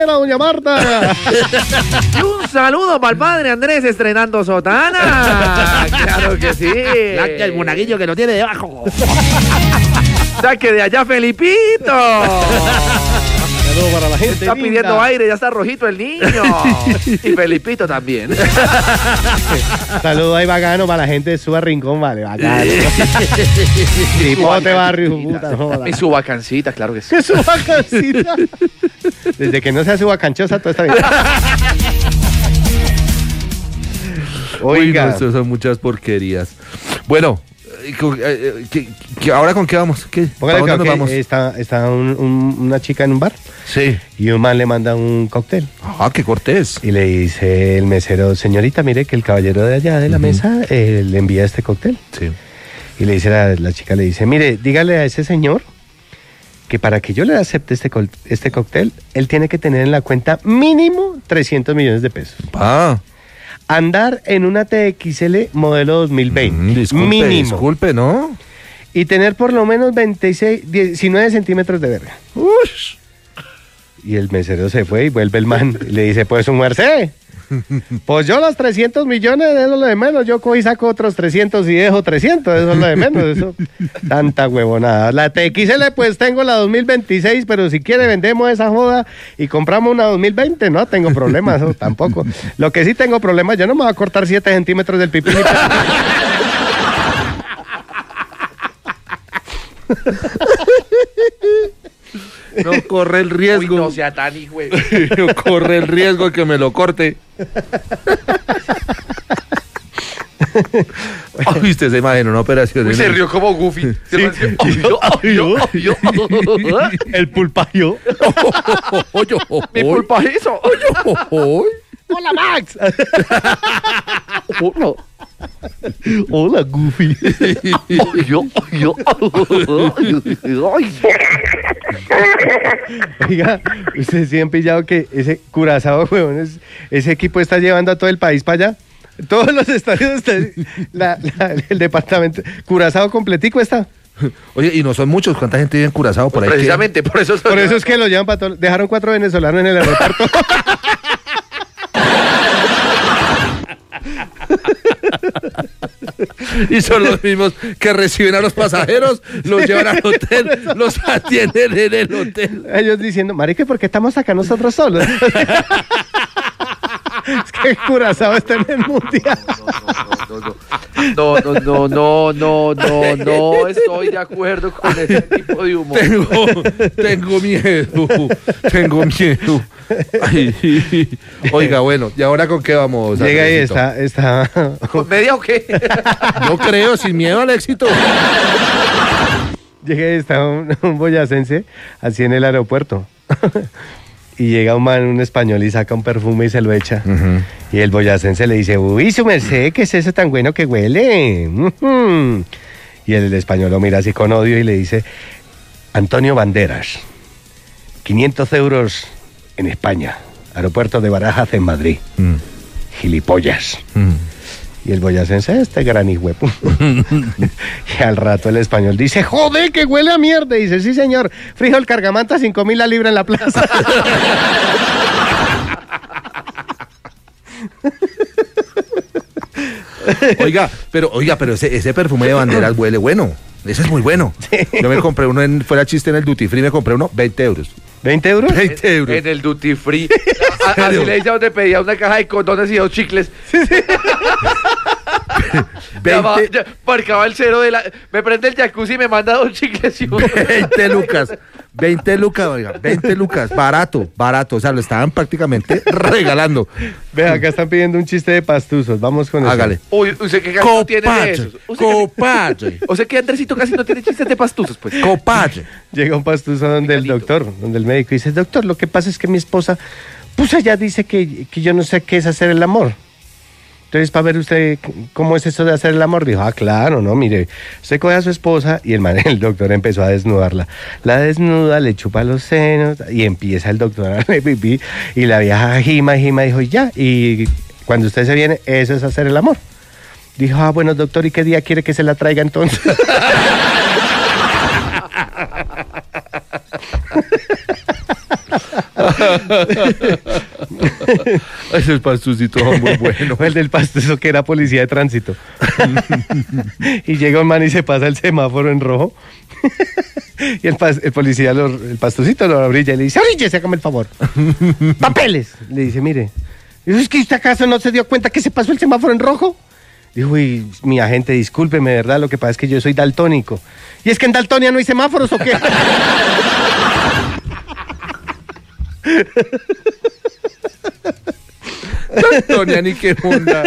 la doña Marta. Y un saludo para el padre Andrés estrenando sotana. Claro que sí. El monaguillo que lo tiene debajo. Saque de allá, Felipito. Saludos para la gente. Está linda. pidiendo aire, ya está rojito el niño. Y Felipito también. Saludos ahí bacano para la gente de Suba Rincón, vale, bacano. Tripote barrio, puta, joda. Y su vacancita, claro que sí. Que su vacancita. Desde que no sea su vacanchosa, todo está bien. Oiga. Uy, no, eso son muchas porquerías. Bueno, ¿ahora con qué vamos? ¿Para dónde nos vamos? Está una chica en un bar Sí. y un man le manda un cóctel. Ah, qué cortés. Y le dice el mesero, señorita, mire que el caballero de allá de la mesa le envía este cóctel. Sí. Y le dice la chica, le dice, mire, dígale a ese señor que para que yo le acepte este cóctel, él tiene que tener en la cuenta mínimo 300 millones de pesos. Ah. Andar en una TXL modelo 2020. Disculpe, mínimo. disculpe, ¿no? Y tener por lo menos 19 centímetros de verga. Ush. Y el mesero se fue y vuelve el man. Y le dice, pues, un merced. Pues yo los 300 millones, eso es lo de menos. Yo cojo y saco otros 300 y dejo 300, eso es lo de menos. Eso. Tanta huevonada. La TXL, pues tengo la 2026, pero si quiere vendemos esa joda y compramos una 2020. No tengo problemas, eso tampoco. Lo que sí tengo problemas, yo no me voy a cortar 7 centímetros del pipí. No corre el riesgo. Uy, no sea tan hijo. No corre el riesgo de que me lo corte. Ay, usted se imagina una operación. Uy, se rió como Goofy. El pulpayo. Mi pulpajizo. Hola, Max. Hola, Goofy. Oiga, ustedes sí han pillado que ese Curazao, huevón, ese equipo está llevando a todo el país para allá. Todos los estadios, el departamento, Curazao completico está. Oye, y no son muchos. ¿Cuánta gente vive en Curazao por ahí? Precisamente, por eso es que lo llevan para todo. Dejaron 4 venezolanos en el aeropuerto. Y son los mismos que reciben a los pasajeros, los llevan al hotel, los atienden en el hotel. Ellos diciendo, marica, ¿por qué estamos acá nosotros solos? Es que Curazao está en el mundial. No estoy de acuerdo con ese tipo de humor. Tengo miedo. Ay, oiga, bueno, ¿y ahora con qué vamos? Llega ahí, Andresito? está. ¿Comedia o qué? No creo, sin miedo al éxito. Llega ahí, está un boyacense así en el aeropuerto. Y llega un man, un español, y saca un perfume y se lo echa. Y el boyacense le dice, uy, su merced, ¿qué es eso tan bueno que huele? Y el español lo mira así con odio y le dice, Antonio Banderas, 500 euros en España, aeropuerto de Barajas en Madrid. Gilipollas. Y el boyacense, este gran hijuepu. Y al rato el español dice, joder, que huele a mierda. Y dice, sí, señor, frijol cargamanta, 5.000 la libra en la plaza. Oiga, pero ese perfume de Banderas huele bueno. Ese es muy bueno. Yo me compré uno, fuera chiste, en el Duty Free, me compré uno, 20 euros. ¿20 euros? 20 euros. En el Duty Free. Así le dice a donde pedía una caja de condones y 2 chicles. Ya marcaba el cero de la... Me prende el jacuzzi y me manda 2 chicles y 20 lucas. 20 lucas, oiga, 20 lucas, barato, o sea, lo estaban prácticamente regalando. Vea, acá están pidiendo un chiste de pastuzos, vamos con eso. Hágale. Uy, ¿usted qué casi no tiene de esos? Compadre. O sea que Andresito casi no tiene chistes de pastuzos, pues. Compadre. Llega un pastuso donde el doctor, donde el médico, y dice, doctor, lo que pasa es que mi esposa, pues ella dice que yo no sé qué es hacer el amor. Entonces, para ver usted cómo es eso de hacer el amor, dijo, claro, no, mire, usted coge a su esposa y el doctor empezó a desnudarla. La desnuda, le chupa los senos y empieza el doctor a darle pipí y la vieja gima, dijo, ya, y cuando usted se viene, eso es hacer el amor. Dijo, bueno, doctor, ¿y qué día quiere que se la traiga entonces? Ese pastucito muy bueno. El del pastuso que era policía de tránsito. Y llega un man y se pasa el semáforo en rojo. Y el policía, el pastucito lo brilla y le dice, orille, sácame el favor. Papeles. Le dice, mire, ¿es que usted acaso no se dio cuenta que se pasó el semáforo en rojo? Dijo, y mi agente, discúlpeme, ¿verdad? Lo que pasa es que yo soy daltónico. ¿Y es que en Daltonia no hay semáforos o qué? Daltonia ni qué onda.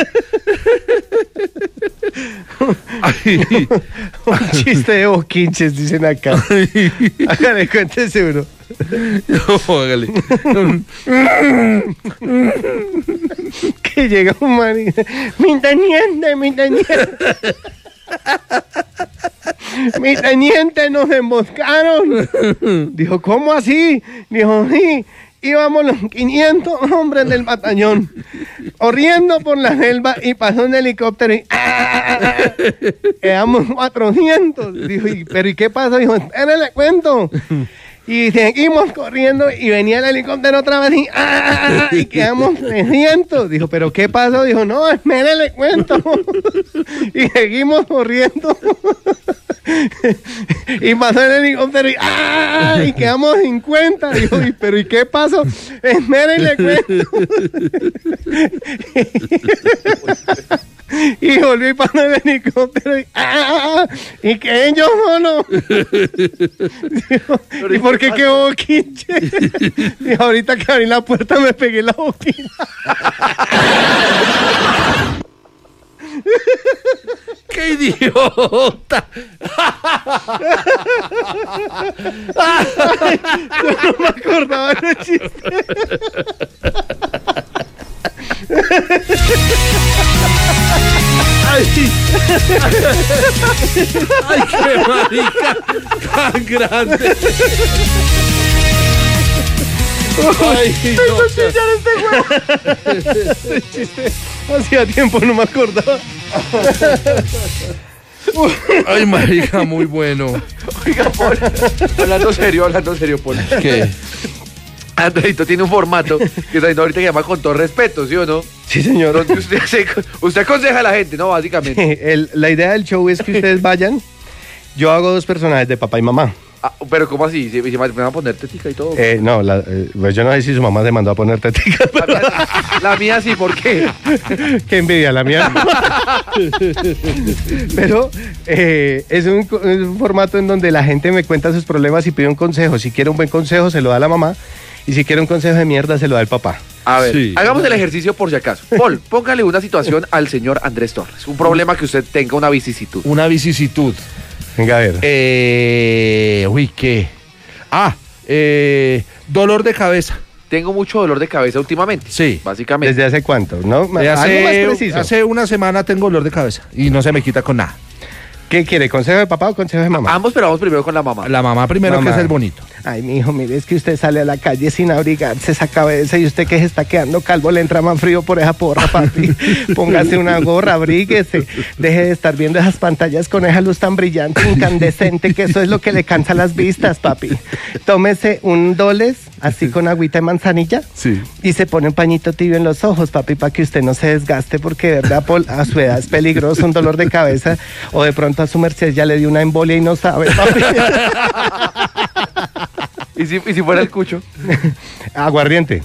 Ay. Un chiste de boquinches, dicen acá. Hágale, cuéntese uno. No, hágale. Que llega un man y dice, mi teniente. Mi teniente, nos emboscaron. Dijo, ¿cómo así? Dijo, sí, íbamos los 500 hombres del batallón corriendo por la selva y pasó un helicóptero y quedamos 400. Dijo, ¿pero y qué pasó? Dijo, espérale, cuento. Y seguimos corriendo y venía el helicóptero otra vez y quedamos 300. Dijo, ¿pero qué pasó? Dijo, no, espérale, cuento. Y seguimos corriendo. Y pasó el helicóptero y quedamos 50. Dijo, ¿pero y qué pasó? Espérale, cuento. Y volví y pasó el helicóptero y quedé yo solo. Dijo, ¿y por qué quedó boquinche? Y ahorita que abrí la puerta me pegué la boquilla. ¡Qué idiota! Yo no me acordaba de los chistes. ¡Ay! ¡Ay, qué marica tan grande! ¡Ay, no! Ese chiste hacía tiempo no me acordaba. ¡Ay, marica, muy bueno! Oiga, Paul, hablando serio, Paul. ¿Qué? Andreito tiene un formato que está diciendo ahorita que llama Con Todo Respeto, ¿sí o no? Sí, señor. Donde usted aconseja a la gente, ¿no? Básicamente. La idea del show es que ustedes vayan. Yo hago 2 personajes de papá y mamá. Ah, pero ¿cómo así? ¿Se me van a poner tetica y todo? No, pues yo no sé si su mamá se mandó a poner tetica. La mía sí, ¿por qué? Qué envidia, la mía. Pero es un formato en donde la gente me cuenta sus problemas y pide un consejo. Si quiere un buen consejo, se lo da la mamá. Y si quiere un consejo de mierda, se lo da el papá. A ver, Sí. hagamos el ejercicio por si acaso. Paul, póngale una situación al señor Andrés Torres. Un problema que usted tenga, una vicisitud. Una vicisitud. Venga, a ver. Uy, ¿qué? Dolor de cabeza. Tengo mucho dolor de cabeza últimamente. Sí. Básicamente. ¿Desde hace cuánto? ¿No? Algo más preciso. Hace una semana tengo dolor de cabeza y no se me quita con nada. ¿Qué quiere? ¿Consejo de papá o consejo de mamá? Ambos, pero vamos primero con la mamá. La mamá primero, Mamá. que es el bonito. Ay, mijo, mire, es que usted sale a la calle sin abrigarse esa cabeza y usted que se está quedando calvo le entra más frío por esa porra, papi. Póngase una gorra, abríguese. Deje de estar viendo esas pantallas con esa luz tan brillante, incandescente, que eso es lo que le cansa las vistas, papi. Tómese un Doles, así con agüita de manzanilla. Sí. Y se pone un pañito tibio en los ojos, papi, para que usted no se desgaste, porque de verdad, Paul, a su edad es peligroso un dolor de cabeza, o de pronto a su merced ya le dio una embolia y no sabe, papi. ¿Y si fuera el cucho? Aguardiente.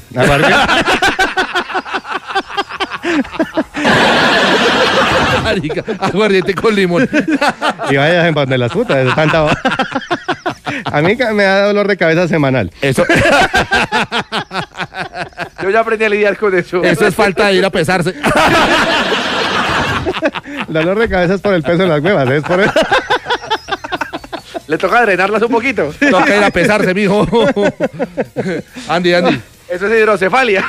Marica, aguardiente con limón. Y vaya en donde las putas, de tanta... A mí me da dolor de cabeza semanal. Eso, Yo ya aprendí a lidiar con eso. eso es falta de ir a pesarse. El dolor de cabeza es por el peso de las huevas, es por eso. Le toca drenarlas un poquito. Toca ir a pesarse, mijo. Andy. Eso es hidrocefalia.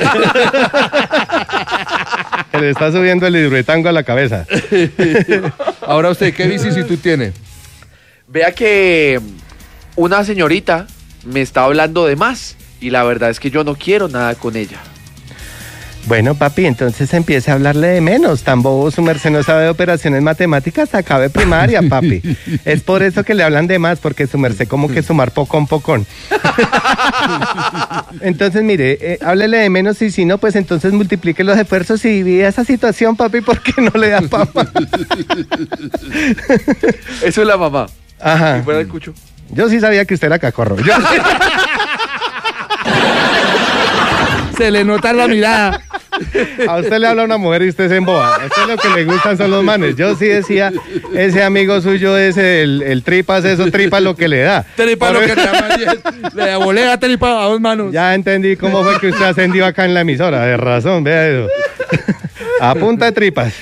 Que le está subiendo el hidroetango a la cabeza. Ahora usted, ¿qué vicisitud tiene? Vea que una señorita me está hablando de más y la verdad es que yo no quiero nada con ella. Bueno, papi, entonces empiece a hablarle de menos. Tan bobo, su merced no sabe de operaciones matemáticas, acabe primaria, papi. Es por eso que le hablan de más, porque su merced como que sumar pocón. Entonces, mire, háblele de menos y si no, pues entonces multiplique los esfuerzos y divide esa situación, papi, porque no le da papá. Eso es la mamá. Ajá. Y fuera el cucho. Yo sí sabía que usted era cacorro. Se le nota la mirada. A usted le habla una mujer y usted se emboba. A usted lo que le gustan son los manes. Yo sí decía, ese amigo suyo es el tripas, eso tripas lo que le da. Tripa lo que le llama, le volea tripa a 2 manos. Ya entendí cómo fue que usted ascendió acá en la emisora. De razón, vea eso. A punta de tripas.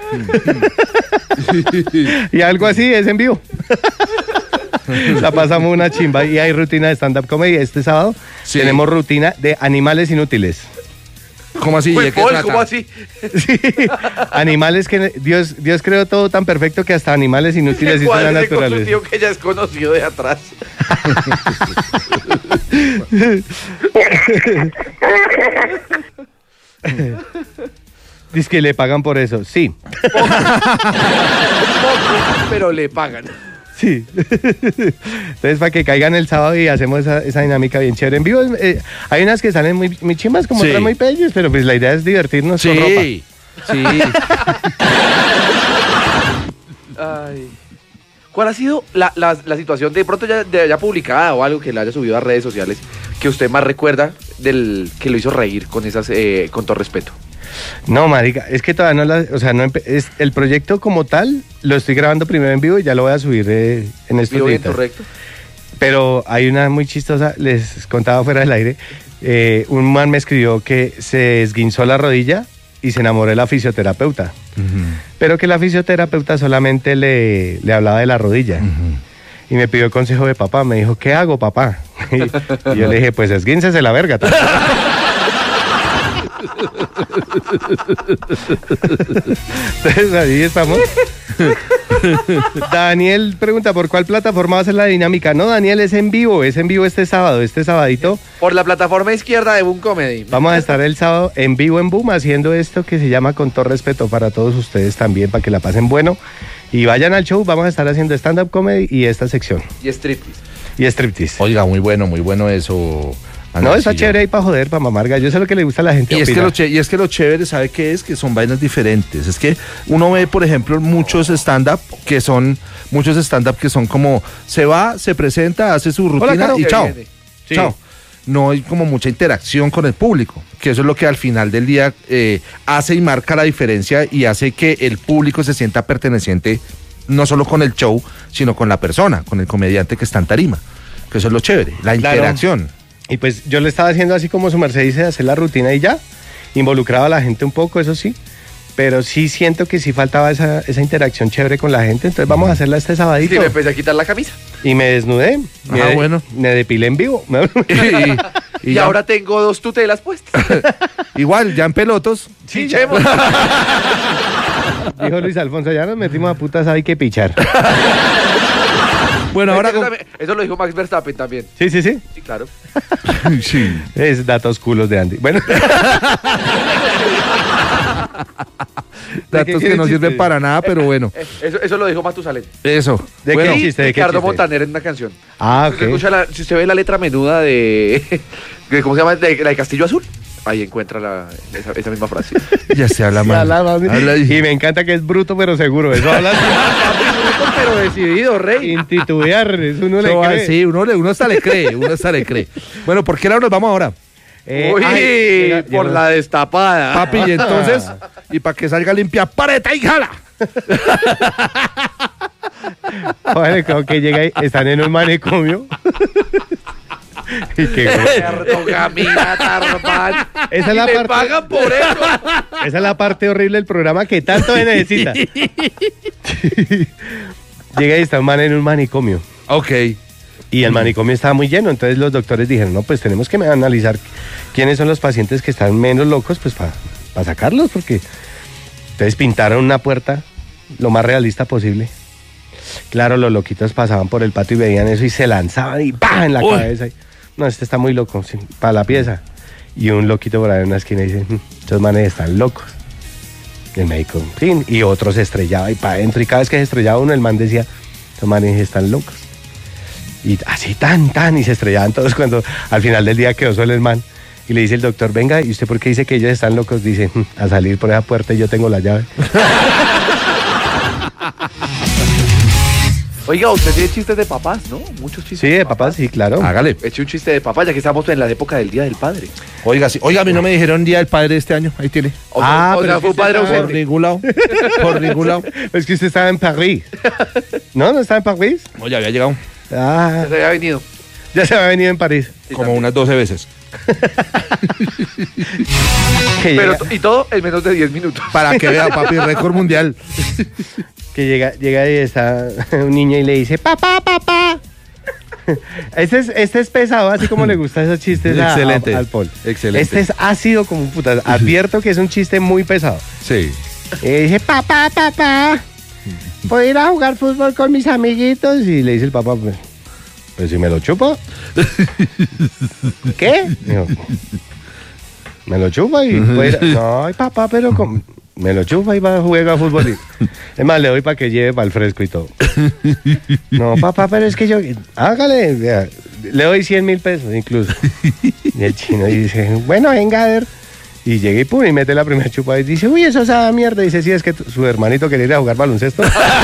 Y algo así es en vivo. La pasamos una chimba y hay rutina de stand-up comedy. Este sábado tenemos rutina de animales inútiles. ¿Cómo así? Uy, ¿De qué Paul, trata? ¿cómo así? Sí, animales que Dios creó todo tan perfecto que hasta animales inútiles hizo la Cuádrese con su naturaleza. tío que ya es conocido de atrás. Dice que le pagan por eso. Sí. Poco, pero le pagan. Sí. Entonces, para que caigan el sábado y hacemos esa dinámica bien chévere. En vivo hay unas que salen muy chimbas, como Sí. otras muy bellas, pero pues la idea es divertirnos con ropa. Sí, sí. Ay. ¿Cuál ha sido la situación de pronto ya publicada o algo que le haya subido a redes sociales que usted más recuerda del que lo hizo reír con esas, con todo respeto? No, marica, es que todavía es el proyecto como tal, lo estoy grabando primero en vivo y ya lo voy a subir en estos ¿Vivo bien, días. correcto? Pero hay una muy chistosa, les contaba fuera del aire, un man me escribió que se esguinzó la rodilla y se enamoró de la fisioterapeuta, pero que la fisioterapeuta solamente le hablaba de la rodilla. Y me pidió consejo de papá, me dijo, ¿qué hago, papá? Y yo le dije, pues esguíncese la verga. Entonces ahí estamos. Daniel pregunta, ¿por cuál plataforma va a ser la dinámica? No, Daniel, es en vivo este sábado, este sabadito. Por la plataforma izquierda de Boom Comedy. Vamos a estar el sábado en vivo en Boom haciendo esto que se llama Con todo respeto para todos ustedes también, para que la pasen bueno. Y vayan al show, vamos a estar haciendo stand-up comedy y esta sección. Y striptease. Y striptease. Oiga, muy bueno eso. No, está chévere ahí para joder, para mamar gallo. Eso es lo que le gusta a la gente. Y es, opinar. y es que lo chévere, ¿sabe qué es? Que son vainas diferentes. Es que uno ve, por ejemplo, muchos stand-up que son como se va, se presenta, hace su rutina Caro. y Que chao. viene. Sí. Chao. No hay como mucha interacción con el público, que eso es lo que al final del día hace y marca la diferencia y hace que el público se sienta perteneciente no solo con el show, sino con la persona, con el comediante que está en tarima. Que eso es lo chévere, la Claro. interacción. Y pues yo le estaba haciendo así como su merced dice, hacer la rutina y ya. Involucraba a la gente un poco, eso sí. Pero sí siento que sí faltaba esa interacción chévere con la gente. Entonces vamos a hacerla este sabadito. Y me empecé a quitar la camisa. Y me desnudé. Bueno. Me depilé en vivo. Y ya- ahora tengo 2 tutelas puestas. igual, ya en pelotos. Chichemos. Dijo Luis Alfonso, ya nos metimos a putas, hay que pichar. Bueno, ahora Eso lo dijo Max Verstappen también. Sí. Sí, claro. sí. Es datos culos de Andy. Bueno. Datos que no sirven para nada, pero bueno. Eso lo dijo Matusalén. Eso. ¿De Bueno, qué chiste? ¿De qué Ricardo chiste? Montaner en una canción. Ah, Si usted, ok. escucha si usted ve la letra menuda de ¿cómo se llama? La de Castillo Azul. Ahí encuentra esa misma frase. ya se habla mal. Habla Y me encanta que es bruto pero seguro. Eso habla Pero decidido, rey. sin titubear. Eso uno le No, cree. sí, uno hasta le cree, Bueno, ¿por qué ahora nos vamos ahora? Uy, por la destapada. Papi, y entonces, y para que salga limpia, pareta y jala. Joder, como que llega y están en un manicomio. Y que, Ergogamina, Tarpan. Esa es Y la me parte- pagan por eso. esa es la parte horrible del programa que tanto se necesita. Llega y está un man en un manicomio. Ok. Y el manicomio estaba muy lleno, entonces los doctores dijeron, no, pues tenemos que analizar quiénes son los pacientes que están menos locos, pues para sacarlos, porque entonces pintaron una puerta lo más realista posible. Claro, los loquitos pasaban por el patio y veían eso y se lanzaban y ¡pah! En la Uy. cabeza. No, este está muy loco, sí, para la pieza. Y un loquito por ahí en una esquina dice, estos manes están locos. Y el médico, sí, y otro se estrellaba y para adentro, y cada vez que se estrellaba uno, el man decía, estos manes están locos. Y así y se estrellaban todos cuando al final del día quedó solo el man. Y le dice el doctor, venga, ¿y usted por qué dice que ellos están locos? Dice, a salir por esa puerta y yo tengo la llave. Oiga, usted tiene chistes de papás, ¿no? Muchos chistes. Sí, de papás, sí, claro. Hágale. Eche un chiste de papá, ya que estamos en la época del Día del Padre. Oiga, sí. Oiga, a mí no me dijeron Día del Padre este año. Ahí tiene. O sea, pero fue un padre Por ausente. ningún lado. Por ningún lado. Es que usted estaba en París. ¿No? ¿No estaba en París? Oye, había llegado Ah, Ya se había venido. ya se había venido en París. Sí, como también. unas 12 veces. Que Pero, llega, y todo en menos de 10 minutos. Para que vea, papi, récord mundial. que llega y está un niño y le dice, papá, papá. Este es pesado, así como le gustan esos chistes Excelente. al Paul. Excelente. Este es ácido como un puta. Advierto que es un chiste muy pesado. Sí. Y dice, papá, papá, ¿puedo ir a jugar fútbol con mis amiguitos? Y le dice el papá, pues si me lo chupo. ¿Qué? Dijo, me lo chupa y puedo ir a... No, ay, papá, pero me lo chupa y va a jugar a fútbol. Es más, le doy para que lleve para el fresco y todo. No, papá, pero es que yo... Hágale, vea, le doy 100,000 pesos incluso. Y el chino dice, bueno, venga a ver. Y llega y pum, y mete la primera chupa y dice, uy, eso sabe a mierda. Y dice, sí, es que su hermanito quería ir a jugar baloncesto.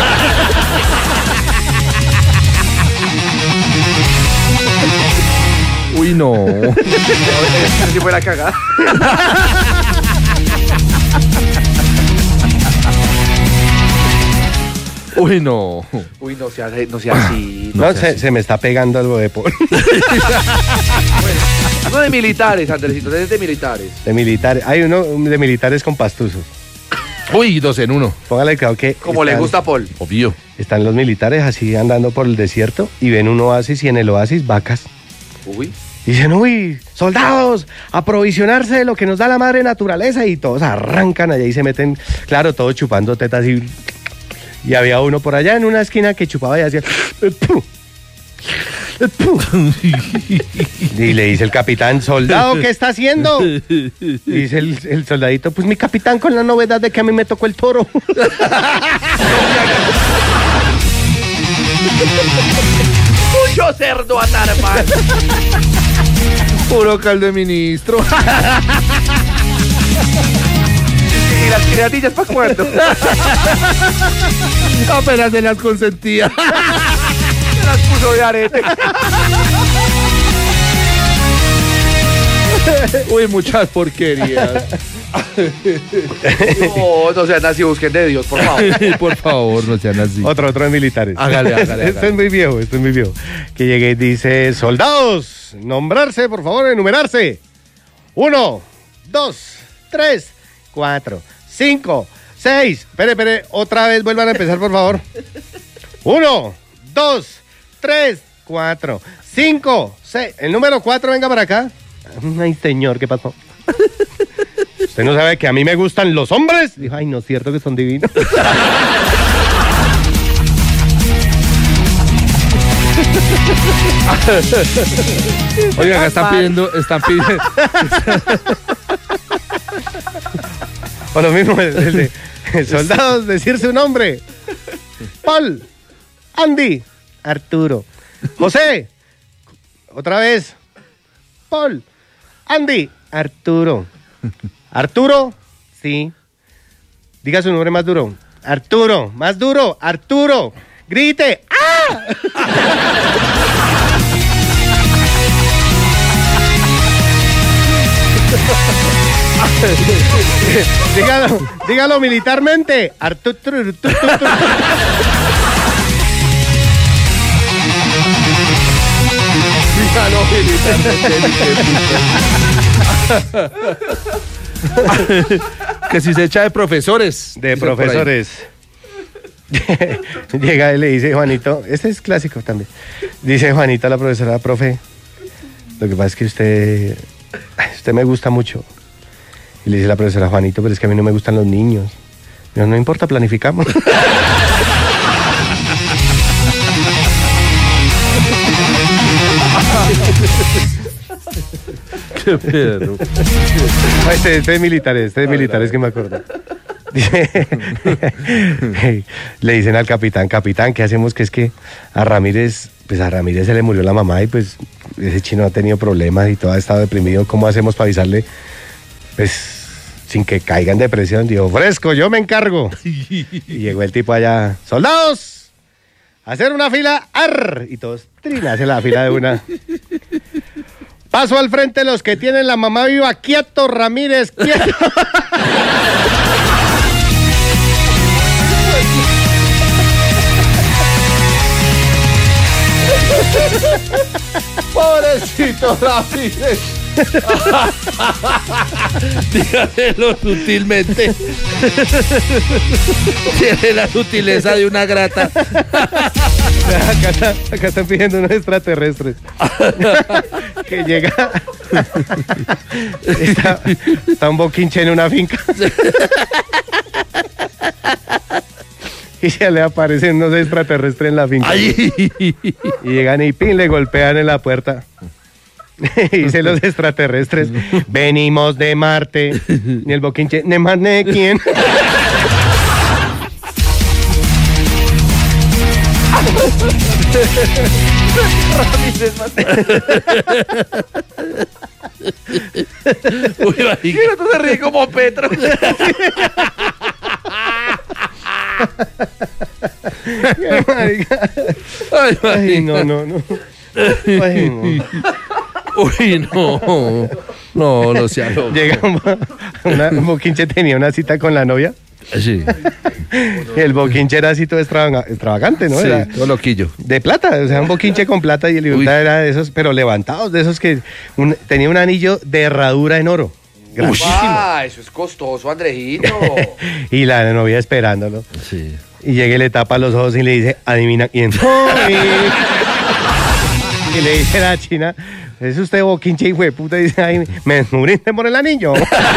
Uy, no. Si fuera cagada. Uy, no. Uy, no sea así. No, se me está pegando algo de Paul. No de militares, Andresito, es de militares. De militares. Hay uno de militares con pastuzos. Uy, 2 en 1. Póngale cuidado que Como le gusta a Paul. Obvio. están los militares así andando por el desierto y ven un oasis y en el oasis vacas. Uy. Y dicen, uy, soldados, aprovisionarse de lo que nos da la madre naturaleza. Y todos arrancan allá y se meten, claro, todos chupando tetas y había uno por allá en una esquina que chupaba y hacía... "Pu". Y le dice el capitán, soldado, ¿qué está haciendo? Y dice el soldadito, pues mi capitán, con la novedad de que a mí me tocó el toro. Mucho cerdo a tarpar. Puro caldo de ministro. ¿Y las criadillas para cuándo? Apenas se las consentía. Se las puso de arete. Uy, muchas porquerías. No, no sean así, busquen de Dios, por favor. Por favor, no sean así. Otro de militares. Hágale. Esto es muy viejo, Que llegue y dice, soldados, nombrarse, por favor, enumerarse. 1, 2, 3, 4, 5, 6. Espere, otra vez vuelvan a empezar, por favor. 1, 2, 3, 4, 5, 6. El número 4, venga para acá. Ay, señor, ¿qué pasó? ¿Usted no sabe que a mí me gustan los hombres? Dijo, ay, no es cierto que son divinos. Oiga, acá están pidiendo. O lo mismo, el de soldados, decirse un nombre. Paul, Andy, Arturo, José. Otra vez. Paul, Andy, Arturo. Arturo, sí. Diga su nombre más duro. Arturo, más duro. Arturo, grite. ¡Ah! dígalo militarmente. Arturo. Que si se echa de profesores. De Dicen por ahí. profesores. Llega y le dice Juanito, este es clásico también. Dice Juanito a la profesora, profe, lo que pasa es que usted me gusta mucho. Y le dice la profesora, Juanito, pero es que a mí no me gustan los niños. No importa, planificamos. Qué perro. Este es militar, que me acuerdo. Le dicen al capitán, ¿qué hacemos? Que es que a Ramírez se le murió la mamá y pues ese chino ha tenido problemas y todo ha estado deprimido. ¿Cómo hacemos para avisarle? Pues sin que caiga en depresión. Digo, fresco, yo me encargo. Y llegó el tipo allá, soldados, hacer una fila, ¡ar! Y todos, trina, hace la fila de una. Paso al frente los que tienen la mamá viva, quieto, Ramírez, quieto. Pobrecito Ramírez. Dígamelo sutilmente. Tiene la sutileza de una grata. Acá están pidiendo unos extraterrestres. Que llega. Está un boquinche en una finca. Y se le aparecen unos extraterrestres en la finca. Ay. Y llegan y pin, le golpean en la puerta. Y dicen los extraterrestres, venimos de Marte. Y el boquinche, ¿de Marte quién? Uy, Y el otro se ríe como Petro. Ay, no. Ay, no. Uy, no. No, no sea loco. Llega un boquinche tenía una cita con la novia. Sí, El boquinche era así todo extravagante, ¿no? sí, Era todo loquillo. de plata, o sea, un boquinche con plata y el Uy. era de esos, pero levantados, de esos que tenía un anillo de herradura en oro. Grandísimo. Ah, eso es costoso, Andrejito. Y la novia esperándolo. Sí. Y llega y le tapa los ojos y le dice, adivina quién soy. Y le dice a la china, es usted boquinche y fue puta. Y dice, ay, me descubriste por el anillo.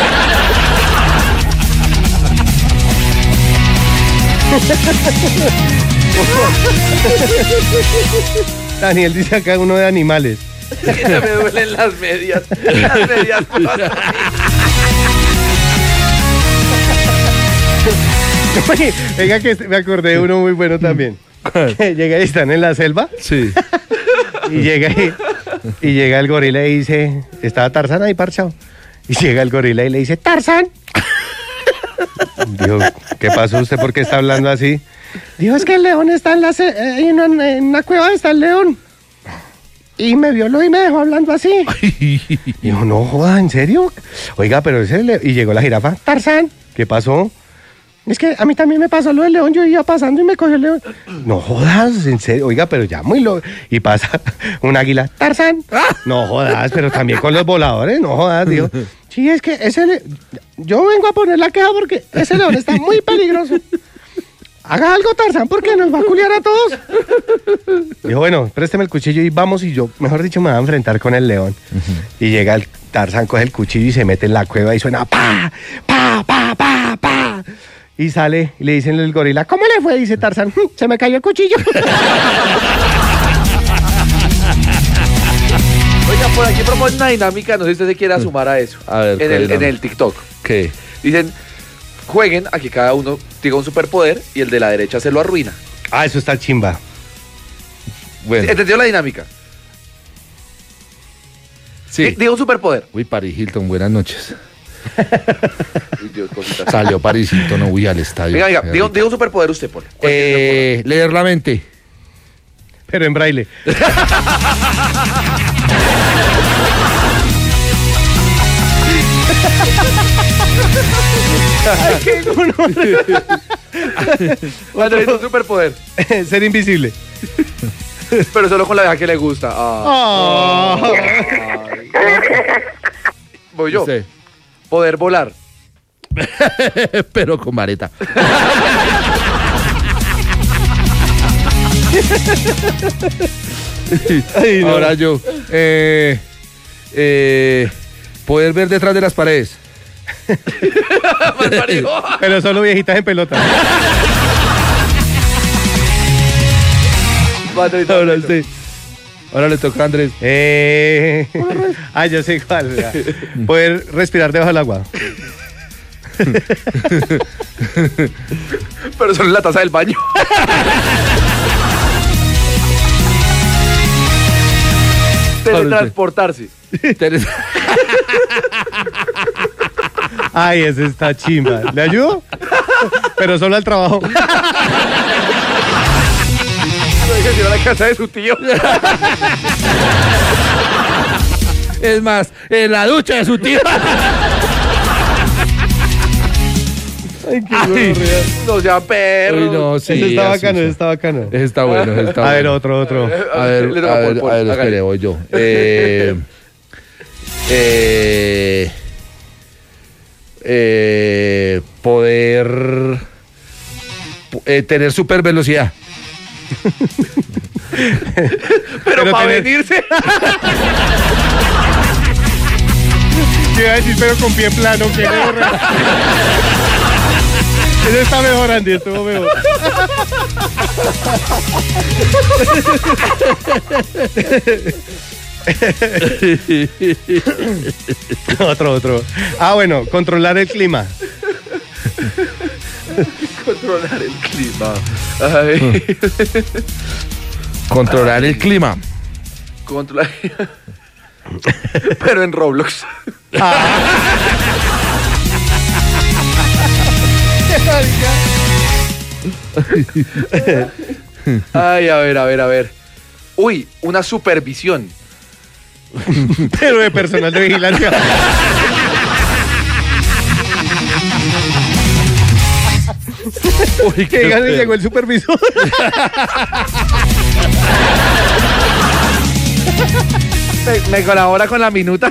Daniel dice acá uno de animales. Ya me duelen las medias. Las medias. Venga que me acordé de uno muy bueno también. Que llega y están en la selva. Sí. Y llega el gorila y dice, estaba Tarzán ahí parchado. Y llega el gorila y le dice, Tarzán. Dijo, ¿qué pasó usted? ¿Por qué está hablando así? Dijo, es que el león está en una cueva, está el león. Y me violó y me dejó hablando así. Dijo, no joda, ¿en serio? Oiga, pero y llegó la jirafa, Tarzán, ¿qué pasó? Es que a mí también me pasó lo del león, yo iba pasando y me cogió el león. No jodas, en serio, oiga, pero ya muy loco. Y pasa un águila, Tarzán. No jodas, pero también con los voladores, no jodas, digo. Sí, es que yo vengo a poner la queja porque ese león está muy peligroso. Haga algo, Tarzán, porque nos va a culiar a todos. Dijo, bueno, présteme el cuchillo y vamos, y yo, mejor dicho, me voy a enfrentar con el león. Y llega el Tarzán, coge el cuchillo y se mete en la cueva y suena pa, pa, pa, pa, pa. Y sale y le dicen al gorila, ¿cómo le fue? Dice Tarzán, se me cayó el cuchillo. Oiga, por aquí proponen una dinámica, no sé si usted se quiera sumar a eso. A ver, en el TikTok. ¿Qué? Dicen, jueguen a que cada uno diga un superpoder y el de la derecha se lo arruina. Ah, eso está chimba. Bueno, ¿Entendió la dinámica? sí. Diga un superpoder. Uy, Paris Hilton, buenas noches. Uy, Dios, cositas. Salió Paris Hilton, no voy al estadio. Venga, diga un superpoder usted, Paul. Leer la mente. Pero en braille. Ay, qué Andrés, un superpoder. Ser invisible. Pero solo con la vieja que le gusta. Oh. Voy yo. Usted. Poder volar. Pero con vareta. Ay, no. Ahora yo. Poder ver detrás de las paredes. Pero solo viejitas en pelota. Madrid, Ahora sí. Ahora le toca a Andrés. Yo sé cuál. Ya. Poder respirar debajo del agua. Pero solo en la taza del baño. Teletransportarse. Ay, ese está chimba. ¿Le ayudo? Pero solo al trabajo. Lo deja ir a la casa de su tío. Es más, en la ducha de su tío. Ay, qué gonorrea. No sea perro. Uy, no, sí. Ese está así bacano, sí. ese está bacano. Ese está bueno, ese está A ver, bueno. otro. A ver, Le toca Paul, hágale. espere, voy yo. Poder tener super velocidad. Pero para tener- venirse. Te iba a decir, pero con pie plano, que gorra. Ese está mejor, Andy, estuvo mejor. Otro. Bueno, controlar el clima. Controlar el clima. Ay. Controlar el clima. Controlar. Pero en Roblox. Ay, a ver. Uy, una supervisión. Pero de personal de vigilancia. Uy, Que digan, llegó el supervisor. Me colabora con la minuta.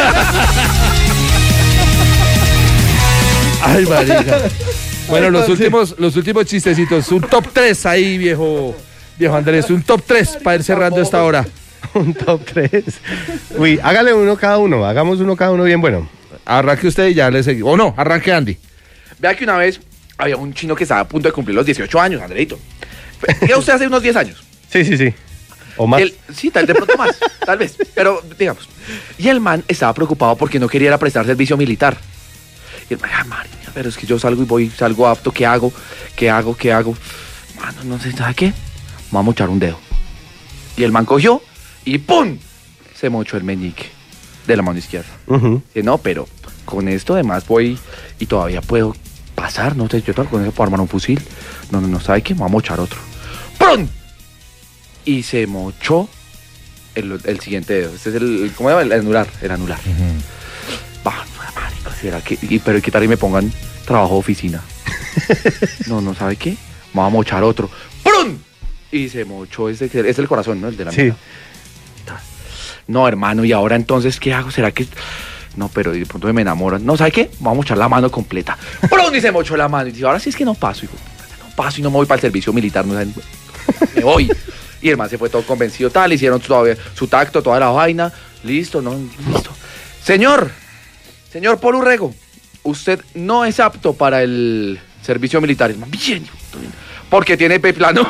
Ay, marica. Bueno, los últimos chistecitos. Un top 3 ahí, viejo Andrés. Un top 3 para ir cerrando esta hora. Un top 3. Uy, hágale uno cada uno. Hagamos uno cada uno bien bueno. Arranque usted y ya le seguimos. O no, arranque Andy. Vea que una vez había un chino que estaba a punto de cumplir los 18 años, Andreito. Ya usted hace unos 10 años. Sí. O más. Sí, de pronto más, tal vez. Pero, digamos. Y el man estaba preocupado porque no quería ir a prestar servicio militar. Y el man, marica, pero es que yo salgo apto, ¿qué hago? Mano, no sé, ¿sabe qué? Vamos a echar un dedo. Y el man cogió y ¡pum! Se mochó el meñique de la mano izquierda. Ujú. Y no, pero con esto además voy y todavía puedo pasar, no sé, yo con eso puedo armar un fusil. No, ¿sabe qué? Vamos a echar otro. ¡Pum! Y se mochó el siguiente dedo. Este es ¿cómo se llama? El anular. Va, marico, ¿será que? Pero ¿qué tal y me pongan trabajo de oficina? No, ¿sabe qué? Vamos a mochar otro. ¡Pum! Y se mochó es el corazón, ¿no? El de la Sí. mitad. No, hermano, ¿y ahora entonces qué hago? ¿Será que...? No, pero de pronto me enamoran. No, ¿sabe qué? Vamos a mochar la mano completa. ¡Pum! Y se mochó la mano. Y dice, ahora sí es que no paso, hijo. No paso y no me voy para el servicio militar. No, me voy. Y el man se fue todo convencido, tal. Hicieron todavía su tacto, toda la vaina. Listo, ¿no? Listo. Señor Paul Urrego, usted no es apto para el servicio militar. El man, bien. Porque tiene P plano.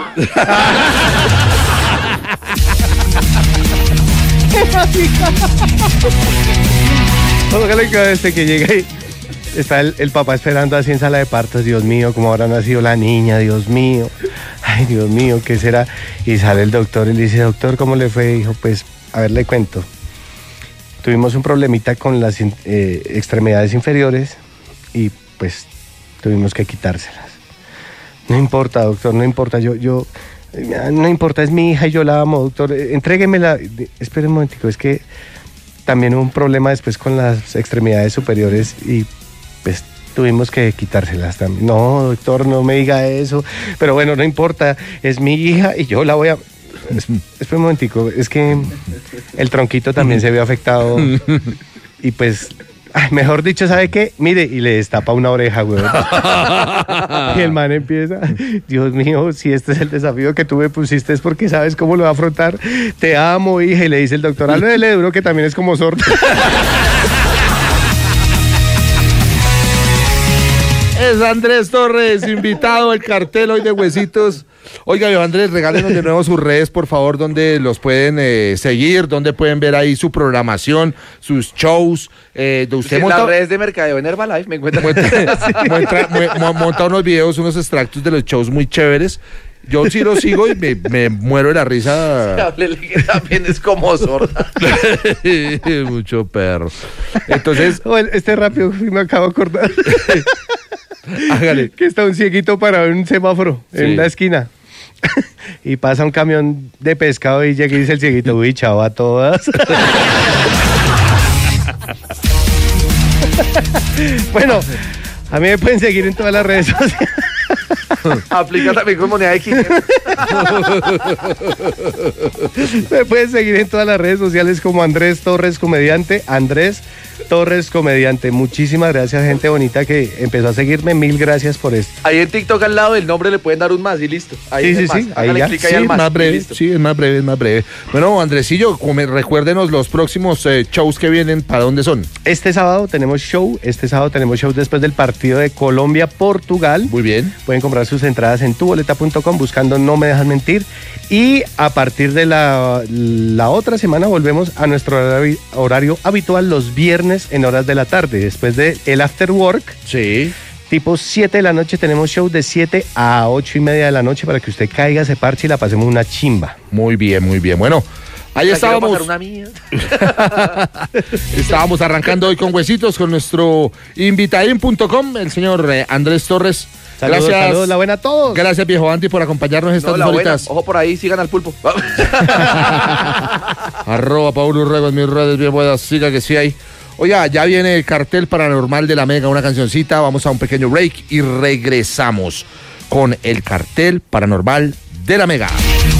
Ojalá que desde que llega y está el papá esperando así en sala de partos. Dios mío, cómo habrá nacido la niña, Dios mío. Ay, Dios mío, ¿qué será? Y sale el doctor y le dice, doctor, ¿cómo le fue? Dijo, pues, a ver, le cuento. Tuvimos un problemita con las extremidades inferiores y pues tuvimos que quitárselas. No importa, doctor, no importa, no importa, es mi hija y yo la amo, doctor, entréguemela. Espera un momentico, es que también hubo un problema después con las extremidades superiores y pues tuvimos que quitárselas también. No, doctor, no me diga eso, pero bueno, no importa, es mi hija y yo la voy a... Espera un momentico, es que el tronquito también se vio afectado y pues... Ay, mejor dicho, ¿sabe qué? Mire, y le destapa una oreja, güey. Y el man empieza, Dios mío, si este es el desafío que tú me pusiste es porque sabes cómo lo va a afrontar. Te amo, hija. Y le dice el doctor, háblele duro que también es como sordo. Es Andrés Torres, invitado al cartel hoy de Huesitos. Oiga, viejo Andrés, regálenos de nuevo sus redes, por favor, donde los pueden seguir, donde pueden ver ahí su programación, sus shows. Usted En las redes de mercadeo en Herbalife me encuentran. Monta unos videos, unos extractos de los shows muy chéveres. Yo sí lo sigo y me muero de la risa. Háblele que también es como sorda. Mucho perro. Entonces, Este rápido me acabo de acordar. hágale. Que está un cieguito parado en un semáforo, en la esquina. Y pasa un camión de pescado y llega y dice el cieguito, uy, chao a todas. Bueno, a mí me pueden seguir en todas las redes sociales. Aplica también con moneda de 500. Me pueden seguir en todas las redes sociales como Andrés Torres Comediante. Andrés Torres Comediante. Muchísimas gracias, gente bonita que empezó a seguirme. Mil gracias por esto. Ahí en TikTok al lado del nombre le pueden dar un más y listo. Ahí Sí, es sí, el sí, más. ahí Hágale ya. clic ahí Sí, al más. más y breve, listo. sí, es más breve, es más breve. Bueno, Andresillo, recuérdenos los próximos shows que vienen, ¿para dónde son? Este sábado tenemos show después del partido de Colombia-Portugal. Muy bien. Pueden comprar sus entradas en tuboleta.com buscando No Me Dejan Mentir. Y a partir de la otra semana volvemos a nuestro horario habitual los viernes en horas de la tarde. Después de el after work, Sí. tipo 7 de la noche, tenemos show de 7 a 8 y media de la noche para que usted caiga, se parche y la pasemos una chimba. Muy bien, muy bien. Bueno, ahí Ya quiero estábamos. pasar una mía. Estábamos arrancando hoy con Huesitos con nuestro invitadín.com, el señor Andrés Torres. Saludos, Gracias. saludos, la buena a todos. Gracias, viejo Anti, por acompañarnos estas No, dos la buena. horitas. Ojo por ahí, sigan al pulpo. @ Paulo Urrego en mis redes, bien buenas, siga que sí hay. Oiga, ya viene el cartel paranormal de la Mega, una cancioncita, vamos a un pequeño break y regresamos con el cartel paranormal de la Mega.